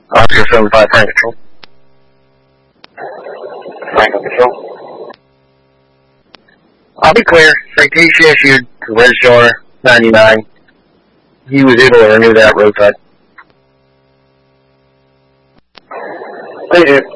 Oscar 75, Frank Control. Frank Control. I'll be clear. Citation issued to Registrar 99. He was able to renew that roadside. Thank you.